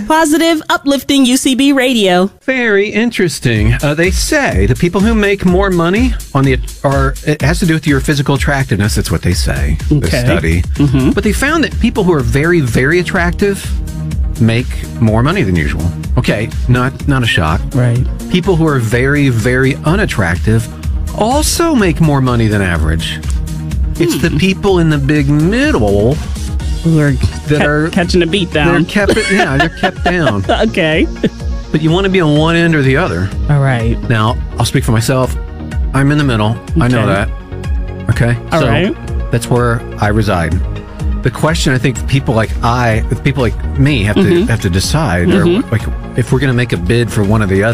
Positive, uplifting UCB radio. Very interesting. They say the people who make more money it has to do with your physical attractiveness. That's what they say. Okay. The study. Mm-hmm. But they found that people who are very, very attractive make more money than usual. Okay, not a shock. Right. People who are very, very unattractive also make more money than average. It's the people in the big middle who are catching a beat down. They're kept down. Okay. But you want to be on one end or the other. All right. Now, I'll speak for myself. I'm in the middle. Okay. I know that. Okay? All right. That's where I reside. The question I think people like me have to decide, or like if we're going to make a bid for one or the other.